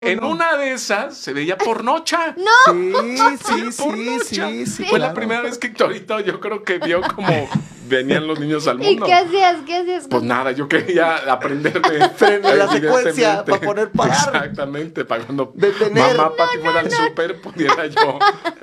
En una de esas se veía pornocha. ¡No! Sí. Fue la primera vez que Hectorito yo creo que vio como venían los niños al mundo. ¿Y qué hacías? Pues nada, yo quería aprenderme la secuencia para poner parar. Exactamente, para cuando detener. mamá Pati fuera al súper pudiera yo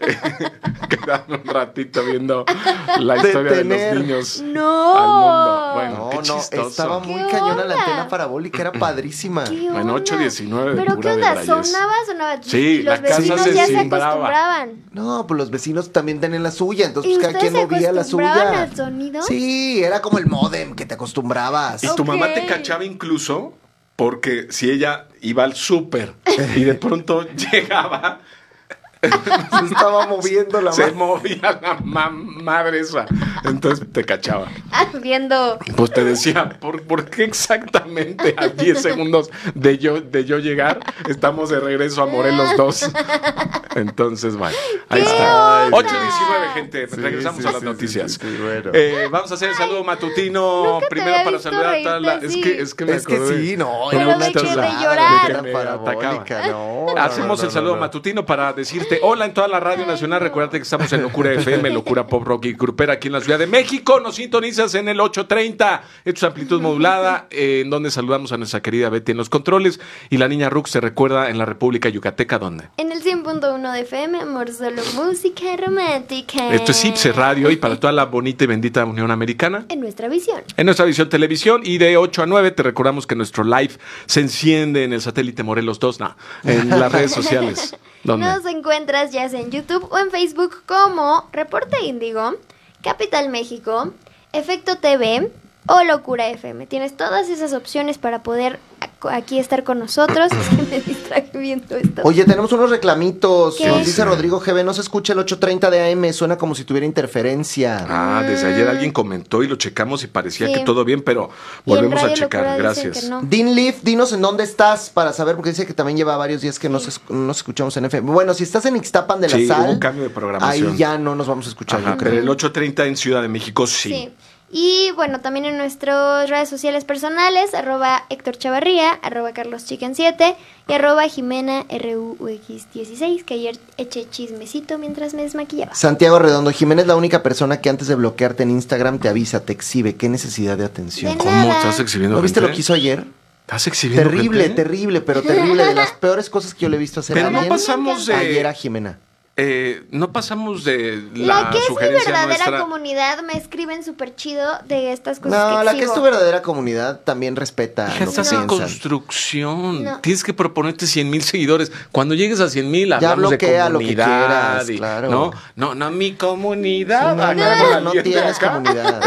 quedarme un ratito viendo la historia de los niños al mundo. Bueno, qué chistoso. Estaba muy cañona la antena parabólica, era padrísima. Bueno, 819 de ¿Pero pura qué onda? Debrayes. ¿Sonaba? Sí, los la casa vecinos se ya se cimbraba. acostumbraban. No, pues los vecinos también tenían la suya, entonces ¿Y pues, cada quien ustedes se movía la acostumbraban suya. al sonido? Sí, era como el módem que te acostumbrabas. Y tu mamá te cachaba incluso porque si ella iba al súper y de pronto llegaba, Se estaba moviendo la se movía la madre esa. Entonces te cachaba. Viendo. Pues te decía, ¿por qué exactamente a 10 segundos de yo llegar estamos de regreso a Morelos 2? Entonces, bueno, ahí está. 8:19, gente. Regresamos a las noticias. Sí, bueno. Vamos a hacer el saludo matutino. Nunca te Primero había para visto saludar a toda la. reírte Es que me Es que acordé. sí, no. Pero era de una que de chulada, llorar. de que De que me era parabólica, no. Hacemos el saludo matutino para decirte hola en toda la Radio Nacional. Recuerda que estamos en Locura FM, Locura Pop Rock y Grupera aquí en la Ciudad de México. Nos sintonizas en el 830. Esto es amplitud modulada, en donde saludamos a nuestra querida Betty en los controles. Y la niña Rux se recuerda en la República Yucateca, ¿dónde? En el 100.1 de FM, amor, solo música romántica. Esto es Ipse Radio y para toda la bonita y bendita Unión Americana. En nuestra visión. En nuestra visión televisión y de 8 a 9 te recordamos que nuestro live se enciende en el satélite Morelos 2, en las redes sociales. ¿Dónde? Nos encuentras ya sea en YouTube o en Facebook como Reporte Índigo, Capital México, Efecto TV o Locura FM. Tienes todas esas opciones para poder aquí estar con nosotros. Es que me distraje viendo esto. Oye, tenemos unos reclamitos. ¿Qué? Nos dice Rodrigo GB, no se escucha el 830 de AM, suena como si tuviera interferencia. Desde ayer alguien comentó y lo checamos y parecía Sí. que todo bien, pero Y en volvemos a Radio checar. Locura dicen Gracias. que no. Dean Leaf, dinos en dónde estás para saber, porque dice que también lleva varios días que no nos escuchamos en FM. Bueno, si estás en Ixtapan de la Sí, Sal, hubo un cambio de programación. ahí ya no nos vamos a escuchar. Ajá, yo creo. pero el 8:30 en Ciudad de México sí. Sí. Y bueno, también en nuestras redes sociales personales, @Héctor Chavarría, @CarlosChicken7 y @Jimena RUX16, que ayer eché chismecito mientras me desmaquillaba. Santiago Redondo, Jiménez es la única persona que antes de bloquearte en Instagram te avisa, te exhibe. ¿Qué necesidad de atención? De ¿Cómo nada. estás exhibiendo ¿No viste gente? lo que hizo ayer? ¿Estás exhibiendo Terrible, gente? pero terrible. De las peores cosas que yo le he visto hacer Pero a no alguien. pasamos Ayer a de... Jimena. no pasamos de la, La que es mi sugerencia verdadera nuestra. comunidad me escriben súper chido de estas cosas No, que la que es exhibo. tu verdadera comunidad también respeta Hija, lo que estás en piensan. construcción. No. Tienes que proponerte 100,000 seguidores. Cuando llegues a 100,000 Ya hablamos de bloquea lo que comunidad. quieras, claro. No, mi comunidad. No, acá no bien de tienes acá. comunidad.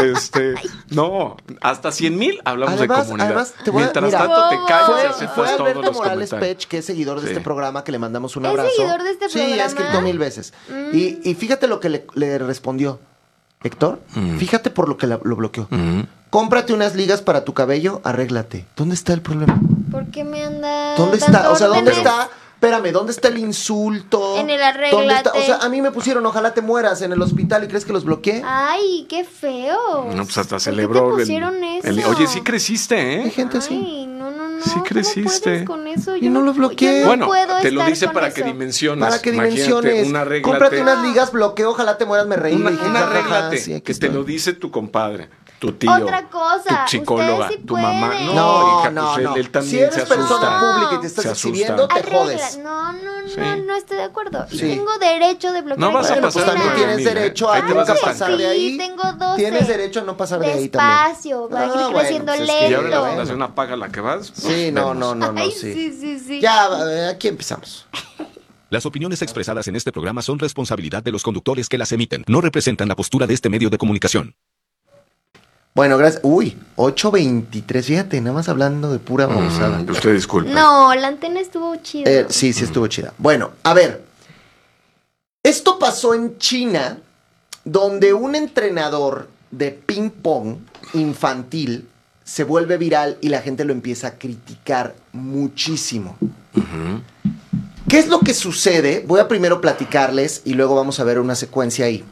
No, hasta 100,000 hablamos de comunidad. Además, te voy a- Mientras mira, tanto te callas y fue aceptas Fue todos Alberto los Morales comentarios. Pech, que es seguidor de Sí. este programa, que le mandamos un ¿Es abrazo. seguidor de este Sí, ha programa? escrito 1000 veces. Y fíjate lo que le respondió. Héctor, fíjate por lo que lo bloqueó. Cómprate unas ligas para tu cabello, arréglate. ¿Dónde está el problema? ¿Por qué me anda ¿Dónde dando está? O sea, ¿dónde órdenes? está? Espérame, ¿dónde está el insulto? En el ¿Dónde está? arréglate. O sea, a mí me pusieron ojalá te mueras en el hospital y crees que los bloqueé. Ay, qué feo. No, pues hasta ¿Por celebró. qué te pusieron eso? Oye, sí creciste, Hay ¿eh? gente así. Ay, no. Sí ¿Cómo creciste. puedes con eso? Y no lo bloqueé. yo no Bueno, puedo te lo estar dice con para eso. que dimensiones. Para que Imagínate, dimensiones. un arréglate. Cómprate unas ligas, bloqueo, ojalá te mueras, me reí. Un le dije, jajaja, arréglate. sí, aquí que te estoy. lo dice tu compadre, tu tío. Otra cosa, Tu psicóloga, ustedes sí tu mamá. pueden. No, No, hija, no, pues no. él también Si eres se asusta. persona pública y te estás Se asusta. exhibiendo, te jodes. No, Sí. no estoy de acuerdo. Y Sí. tengo derecho de bloquear. No vas a Bueno, pasar pues también por tienes mí, ¿eh? derecho a Ahí te vas a nunca estancar. pasar de ahí. Sí, tengo 12. Tienes derecho a no pasar de ahí también. Despacio, va a ir bueno, creciendo pues es que Y ahora la lento. fundación apaga la que vas. Sí, no, Ay, sí. sí. Ya, aquí empezamos. Las opiniones expresadas en este programa son responsabilidad de los conductores que las emiten. No representan la postura de este medio de comunicación. Bueno, gracias. Uy, 8:23, fíjate, nada más hablando de pura babosada. Usted disculpe. No, la antena estuvo chida. Sí, estuvo chida. Bueno, a ver. Esto pasó en China, donde un entrenador de ping pong infantil se vuelve viral y la gente lo empieza a criticar muchísimo. ¿Qué es lo que sucede? Voy a primero platicarles y luego vamos a ver una secuencia ahí.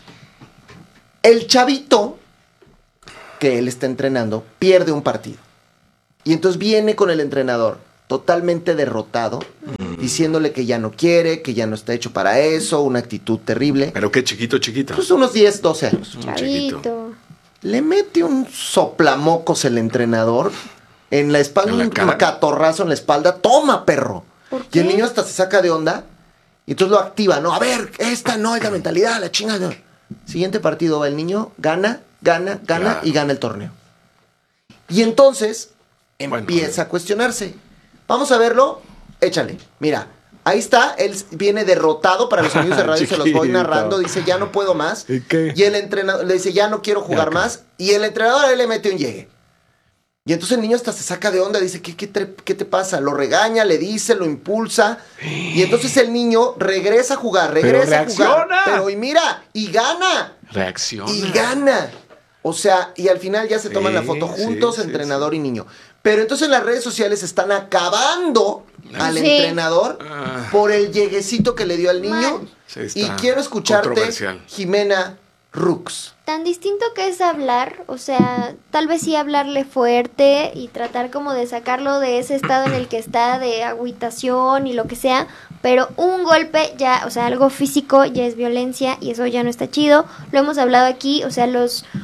El chavito que él está entrenando pierde un partido. Y entonces viene con el entrenador totalmente derrotado, diciéndole que ya no quiere, que ya no está hecho para eso, una actitud terrible. Pero qué chiquito. Pues unos 10, 12 años. Chavito. Le mete un soplamocos el entrenador en la espalda, ¿En la un cara? catorrazo en la espalda. ¡Toma, perro! ¿Por Y el qué? niño hasta se saca de onda y entonces lo activa, ¿no? A ver, esta no es la mentalidad, la chingada. Siguiente partido va el niño, gana Claro. y gana el torneo. Y entonces Bueno, empieza a cuestionarse. Vamos a verlo, échale. Mira, ahí está, él viene derrotado para los amigos de radio, se los voy Chiquito. narrando, dice, ya no puedo más. ¿Y qué? Y el entrenador le dice, ya no quiero jugar Ya, más. Y el entrenador a él le mete un llegue. Y entonces el niño hasta se saca de onda, dice, ¿qué te pasa? Lo regaña, le dice, lo impulsa. Y entonces el niño regresa a jugar, regresa a jugar. reacciona. Pero y mira, y gana. Reacciona. Y gana. O sea, y al final ya se toman la foto juntos, sí, entrenador y niño. Pero entonces las redes sociales están acabando al Sí. entrenador por el lleguecito que le dio al niño. Mal. Sí, está Y quiero escucharte, controversial. Jimena Rux. Tan distinto que es hablar, o sea, tal vez sí hablarle fuerte y tratar como de sacarlo de ese estado en el que está de agüitación y lo que sea, pero un golpe ya, o sea, algo físico ya es violencia y eso ya no está chido. Lo hemos hablado aquí, o sea,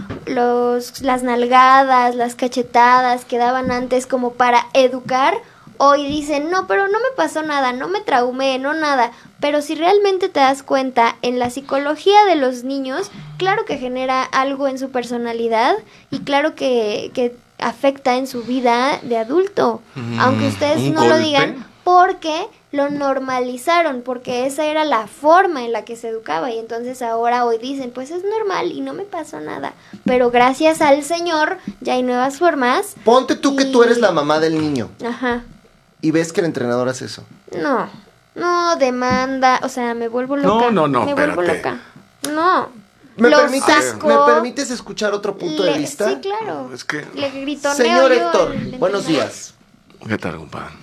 las nalgadas, las cachetadas que daban antes como para educar, hoy dicen, no, pero no me pasó nada, no me traumé, no nada. Pero si realmente te das cuenta, en la psicología de los niños, claro que genera algo en su personalidad y claro que afecta en su vida de adulto. Aunque ustedes ¿un no lo golpe? digan, porque lo normalizaron, porque esa era la forma en la que se educaba. Y entonces ahora hoy dicen, pues es normal y no me pasó nada. Pero gracias al Señor ya hay nuevas formas. Ponte tú que Y- tú eres la mamá del niño Ajá. y ves que el entrenador hace eso. No, demanda, o sea, me vuelvo loca. No, me vuelvo espérate. loca. No. ¿Me Lo permites, sacó, ¿Me permites escuchar otro punto de le- vista? Sí, claro. Es que- Le gritoneo Señor yo Héctor, al buenos entrenador. días. ¿Qué tal, compadre?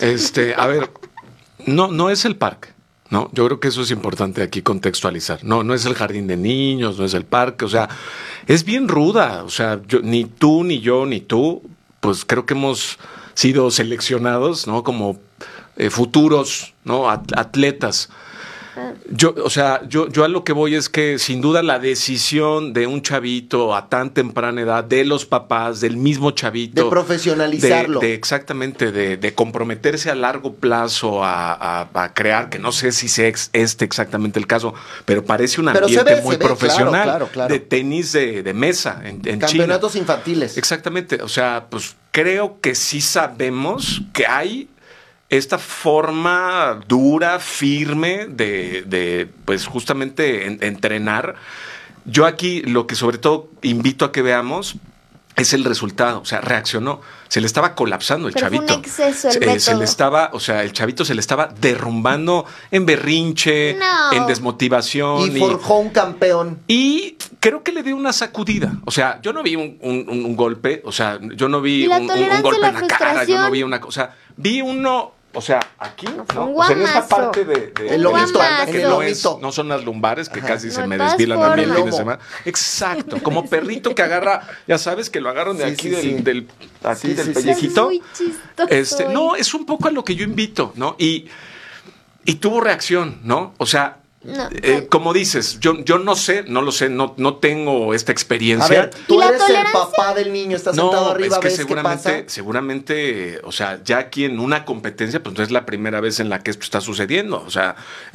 A ver, no es el parque, ¿no? Yo creo que eso es importante aquí contextualizar. No es el jardín de niños, no es el parque, o sea, es bien ruda. O sea, ni tú, ni yo, ni tú, pues creo que hemos sido seleccionados, ¿no? Como futuros, ¿no? Atletas. Yo a lo que voy es que sin duda la decisión de un chavito a tan temprana edad, de los papás, del mismo chavito, De profesionalizarlo. Exactamente, de comprometerse a largo plazo a crear, que no sé si sea exactamente el caso, pero parece un Pero se ambiente ve, muy se ve, profesional, claro. de tenis de mesa en China. Campeonatos infantiles. Exactamente, o sea, pues creo que sí sabemos que hay esta forma dura, firme de pues justamente entrenar. Yo aquí lo que sobre todo invito a que veamos es el resultado, o sea, reaccionó, se le estaba colapsando el Pero fue chavito. un exceso el se método. le estaba, o sea, el chavito se le estaba derrumbando en berrinche, No. en desmotivación Y forjó un campeón. y creo que le dio una sacudida. O sea, yo no vi un golpe, o sea, yo no vi Y la un tolerancia golpe a la en la cara, yo no frustración. vi una cosa. Vi uno, o sea, aquí, ¿no? fue un O sea, en esta guamazo. parte de El la lomito, espalda, en que el lomito. no son las lumbares, que casi se No, me de todas desvilan a mí el fin de formas. semana. Exacto, como perrito que agarra, ya sabes que lo agarran de Sí, aquí sí, sí. del aquí Sí, del sí, sí. pellejito. Muy chistoso. No, es un poco a lo que yo invito, ¿no? Y tuvo reacción, ¿no? O sea, No. como dices, yo no sé, no lo sé, no tengo esta experiencia. A ver, ¿Y tú la eres el tolerancia? papá del niño, estás sentado arriba, es que ves qué pasa. seguramente, o sea, ya aquí en una competencia, pues no es la primera vez en la que esto está sucediendo. O sea,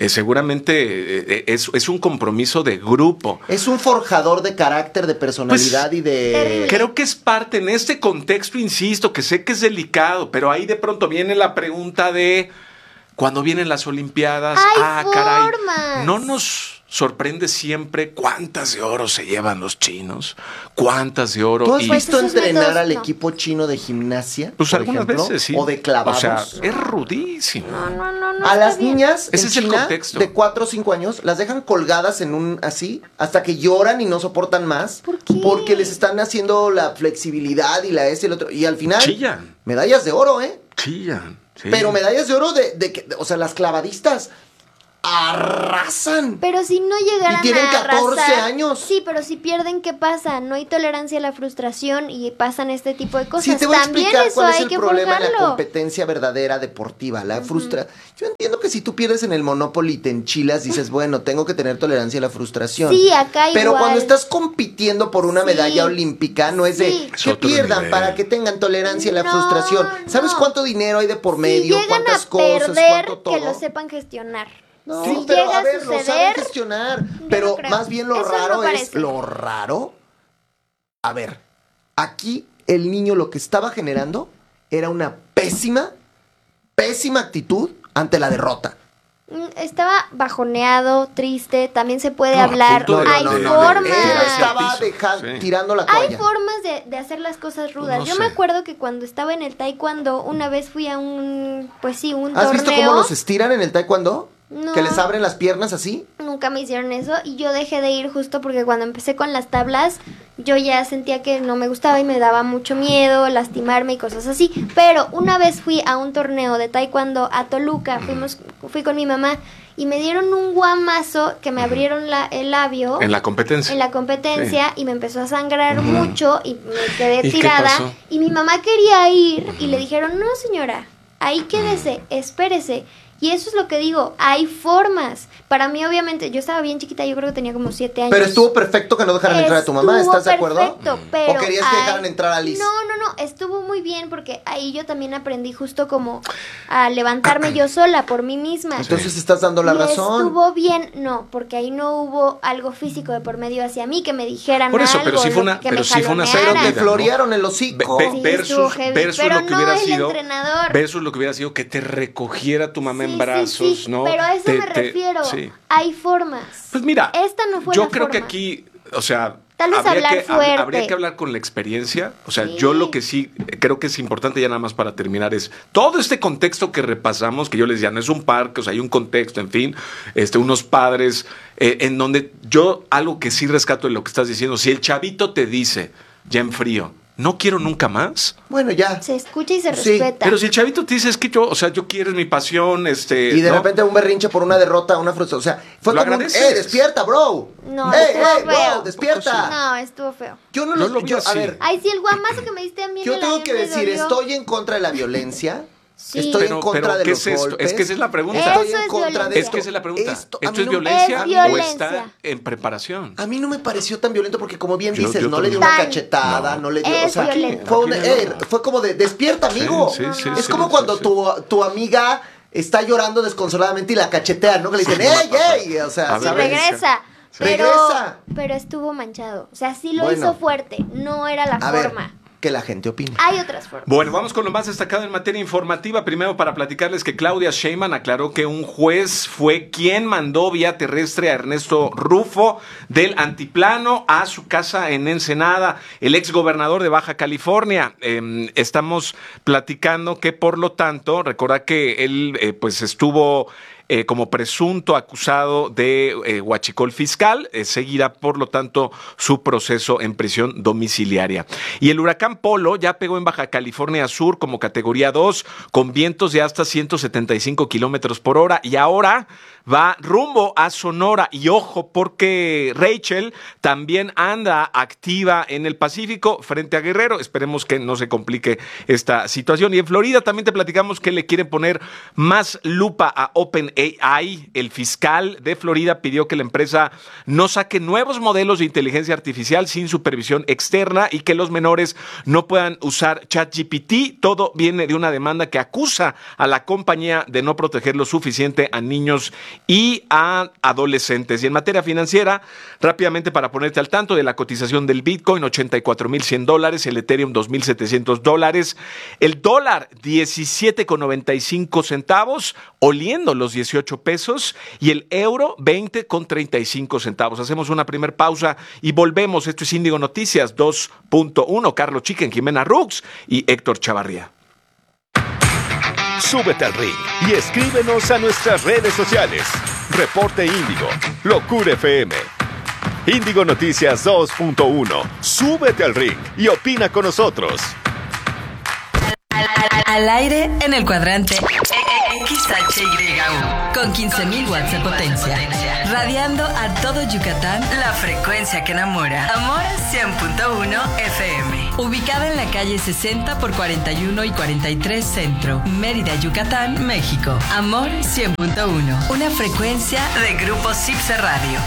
seguramente es un compromiso de grupo. Es un forjador de carácter, de personalidad y de... terrible. Creo que es parte en este contexto, insisto, que sé que es delicado, pero ahí de pronto viene la pregunta de cuando vienen las Olimpiadas, Hay caray, formas. ¿no nos sorprende siempre cuántas de oro se llevan los chinos? ¿Cuántas de oro? ¿Tú has Y- Pues visto esos entrenar métodos, al no. equipo chino de gimnasia? Pues por algunas ejemplo? veces sí. O de clavados. O sea, es rudísimo. No. A está las bien. niñas Ese en es el China contexto. de 4 o 5 años las dejan colgadas en un así hasta que lloran y no soportan más. ¿Por qué? Porque les están haciendo la flexibilidad y la y el otro. Y al final, Chillan. medallas de oro, ¿eh? Chillan. Sí. Pero medallas de oro de que, o sea, las clavadistas. arrasan. Pero si no llegaran Y tienen a 14 arrasar, años. Sí, pero si pierden, ¿qué pasa? No hay tolerancia a la frustración y pasan este tipo de cosas. Sí, te voy a También explicar eso cuál es hay el que problema de la forjarlo. competencia verdadera deportiva, la frustra. Yo entiendo que si tú pierdes en el Monopoly y te enchilas, dices, bueno, tengo que tener tolerancia a la frustración. Sí, acá Pero igual. cuando estás compitiendo por una Sí. medalla olímpica, no es de Sí. Es que otro pierdan nivel. para que tengan tolerancia a la No, frustración. ¿Sabes no. cuánto dinero hay de por Si medio? llegan ¿Cuántas a cosas? perder, ¿Cuánto que todo? lo sepan gestionar. No, si pero llega a ver, lo saben suceder, gestionar. yo Pero no creo. más bien lo Eso raro no es, parece. lo raro. A ver, aquí el niño lo que estaba generando era una pésima actitud ante la derrota. Estaba bajoneado, triste, también se puede No, a hablar. punto de- Hay de- formas. Él tirarse al estaba piso. Sí. tirando la Hay toalla. formas de hacer las cosas rudas. No Yo sé. me acuerdo que cuando estaba en el taekwondo, una vez fui a un ¿Has torneo. visto cómo los estiran en el taekwondo? No. Que les abren las piernas así. Nunca me hicieron eso y yo dejé de ir justo porque cuando empecé con las tablas yo ya sentía que no me gustaba y me daba mucho miedo lastimarme y cosas así. Pero una vez fui a un torneo de taekwondo a Toluca, fui con mi mamá y me dieron un guamazo que me abrieron el labio En la competencia. en la competencia y me empezó a sangrar mucho y me quedé ¿Y qué tirada. pasó? Y mi mamá quería ir y le dijeron, no señora, ahí quédese, espérese. Y eso es lo que digo, hay formas. Para mí, obviamente, yo estaba bien chiquita, yo creo que tenía como 7 años. Pero estuvo perfecto que no dejaran entrar a tu mamá, Estuvo ¿estás de acuerdo? perfecto, pero ¿O querías que dejaran entrar a Liz? No, estuvo muy bien porque ahí yo también aprendí justo como a levantarme yo sola por mí misma. Entonces estás dando la Y razón. estuvo bien, no, porque ahí no hubo algo físico de por medio hacia mí que me dijeran Por eso, algo, pero sí fue una- que pero me sí fue una Pero jalonearan. te Mira, florearon el hocico. Sí, estuvo heavy, pero lo que no hubiera el sido entrenador. versus lo que hubiera sido que te recogiera tu mamá Sí, en brazos, sí, ¿no? pero a eso me refiero. Sí. Hay formas. Pues mira, Esta no fue yo la creo que forma. aquí, o sea, Tal vez hablar fuerte. habría que hablar con la experiencia. O sea, Sí. yo lo que sí creo que es importante ya nada más para terminar es todo este contexto que repasamos, que yo les decía, no es un parque, o sea, hay un contexto, en fin, unos padres, en donde yo algo que sí rescato de lo que estás diciendo, si el chavito te dice, ya en frío, no quiero nunca más. Bueno, ya. Se escucha y se Sí, respeta. Pero si el chavito te dice, es que yo, o sea, yo quiero, es mi pasión, Y de ¿no? repente un berrinche por una derrota, una frustración. O sea, fue Lo como un, agradeces. despierta, bro. No, ¡Ey, estuvo feo. bro, despierta! No, estuvo feo. Yo no Yo lo lo vi yo, a así. ver, Ay, sí, el guamazo que me diste a mí en yo el tengo avión que me decir, dolió. estoy en contra de la violencia. Sí. Estoy en Pero, contra de ¿qué los es esto? golpes. Es que esa es la pregunta. Estoy Eso en es contra de violencia. Es que esa es la pregunta. Esto ¿Esto, a mí es no- violencia Es o violencia. está en preparación? A mí no me pareció tan violento porque, como bien Yo- dices, yo no le dio también. una Tan. cachetada, no le dio. Es o sea, violento. fue, Aquí no. fue como de despierta, amigo. Sí, sí, Es sí, como sí, cuando sí. tu amiga está llorando desconsoladamente y la cachetean, ¿no? Que le dicen, Sí, ¡ey, me pasa. ey! O sea, A ver, ¿sabes? Regresa. Sí. Pero, Regresa. pero estuvo manchado. O sea, sí lo Bueno. hizo fuerte. No era la A ver, forma. que la gente opine. Hay otras formas. Bueno, vamos con lo más destacado en materia informativa. Primero, para platicarles que Claudia Sheinbaum aclaró que un juez fue quien mandó vía terrestre a Ernesto Rufo del Antiplano a su casa en Ensenada, el exgobernador de Baja California. Estamos platicando que, por lo tanto, recuerda que él pues estuvo como presunto acusado de huachicol fiscal. Seguirá, por lo tanto, su proceso en prisión domiciliaria. Y el huracán Polo ya pegó en Baja California Sur como categoría 2, con vientos de hasta 175 kilómetros por hora. Y ahora va rumbo a Sonora. Y ojo, porque Rachel también anda activa en el Pacífico frente a Guerrero. Esperemos que no se complique esta situación. Y en Florida también te platicamos que le quieren poner más lupa a OpenAI. El fiscal de Florida pidió que la empresa no saque nuevos modelos de inteligencia artificial sin supervisión externa y que los menores no puedan usar ChatGPT. Todo viene de una demanda que acusa a la compañía de no proteger lo suficiente a niños y a adolescentes. Y en materia financiera, rápidamente para ponerte al tanto de la cotización del Bitcoin, $84,100, el Ethereum $2,700, el dólar 17,95 centavos, oliendo los 18 pesos, y el euro 20,35 centavos. Hacemos una primer pausa y volvemos. Esto es Índigo Noticias 2.1. Carlos Chicken, Jimena Rux y Héctor Chavarría. Súbete al ring y escríbenos a nuestras redes sociales. Reporte Índigo, Locura FM. Índigo Noticias 2.1. Súbete al ring y opina con nosotros. Al aire en el cuadrante XHYU, con 15.000 watts de potencia. Radiando a todo Yucatán, la frecuencia que enamora. Amor 100.1 FM. Ubicada en la calle 60 por 41 y 43 Centro, Mérida, Yucatán, México. Amor 100.1, una frecuencia de Grupo Cipse Radio.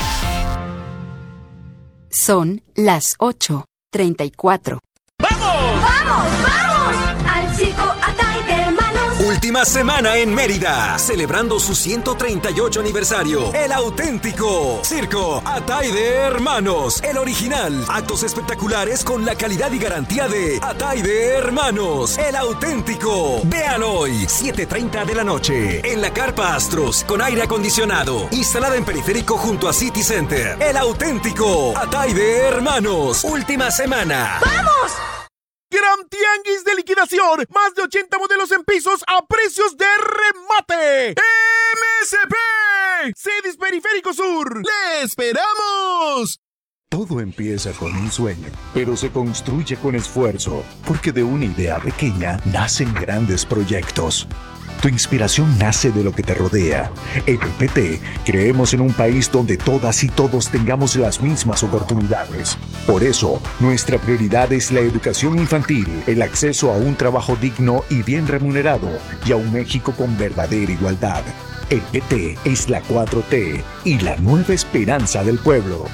Son las 8:34. ¡Vamos! ¡Vamos! ¡Vamos! ¡Al circo Atay de Hermanos! Última semana en Mérida, celebrando su 138 aniversario. El auténtico Circo Atay de Hermanos, el original. Actos espectaculares con la calidad y garantía de Atay de Hermanos, el auténtico. Vean hoy, 7:30 de la noche, en la Carpa Astros, con aire acondicionado, instalada en periférico junto a City Center. El auténtico Atay de Hermanos, última semana. ¡Vamos! Gran Tianguis de liquidación. Más de 80 modelos en pisos a precios de remate. MSP. Cedis Periférico Sur. ¡Le esperamos! Todo empieza con un sueño, pero se construye con esfuerzo, porque de una idea pequeña nacen grandes proyectos. Tu inspiración nace de lo que te rodea. En el PT creemos en un país donde todas y todos tengamos las mismas oportunidades. Por eso, nuestra prioridad es la educación infantil, el acceso a un trabajo digno y bien remunerado, y a un México con verdadera igualdad. El PT es la 4T y la nueva esperanza del pueblo.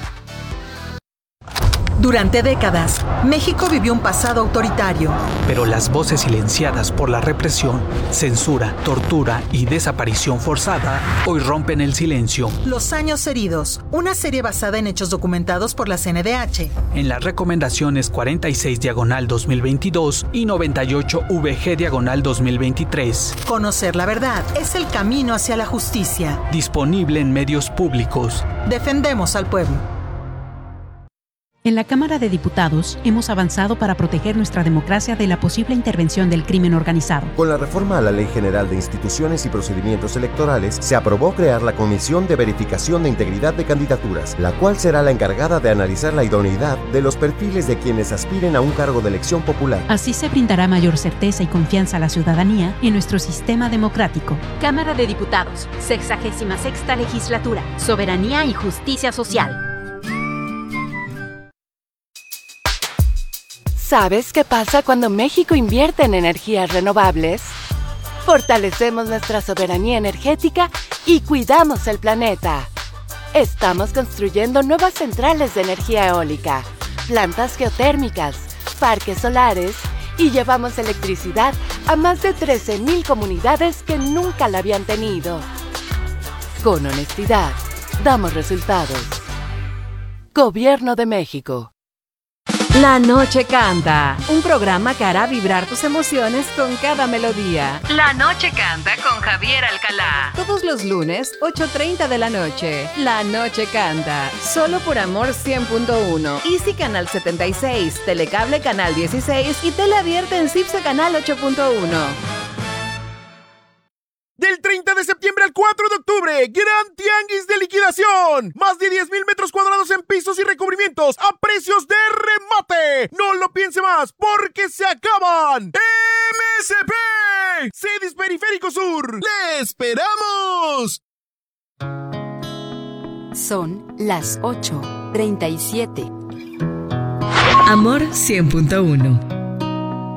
Durante décadas, México vivió un pasado autoritario. Pero las voces silenciadas por la represión, censura, tortura y desaparición forzada hoy rompen el silencio. Los años heridos, una serie basada en hechos documentados por la CNDH. En las recomendaciones 46/2022 y 98/VG/2023. Conocer la verdad es el camino hacia la justicia. Disponible en medios públicos. Defendemos al pueblo. En la Cámara de Diputados hemos avanzado para proteger nuestra democracia de la posible intervención del crimen organizado. Con la reforma a la Ley General de Instituciones y Procedimientos Electorales, se aprobó crear la Comisión de Verificación de Integridad de Candidaturas, la cual será la encargada de analizar la idoneidad de los perfiles de quienes aspiren a un cargo de elección popular. Así se brindará mayor certeza y confianza a la ciudadanía en nuestro sistema democrático. Cámara de Diputados, 66ª Legislatura, Soberanía y Justicia Social. ¿Sabes qué pasa cuando México invierte en energías renovables? Fortalecemos nuestra soberanía energética y cuidamos el planeta. Estamos construyendo nuevas centrales de energía eólica, plantas geotérmicas, parques solares y llevamos electricidad a más de 13,000 comunidades que nunca la habían tenido. Con honestidad, damos resultados. Gobierno de México. La Noche Canta, un programa que hará vibrar tus emociones con cada melodía. La Noche Canta con Javier Alcalá. Todos los lunes, 8:30 de la noche. La Noche Canta, solo por Amor 100.1. Easy Canal 76, Telecable Canal 16 y Tele Abierta en Cipse Canal 8.1. Del 30 de septiembre al 4 de octubre, Gran Tianguis de liquidación. Más de 10,000 metros cuadrados en pisos y recubrimientos a precios de remate. No lo piense más, porque se acaban. MSP. Cedis Periférico Sur. ¡Le esperamos! Son las 8:37. Amor 100.1.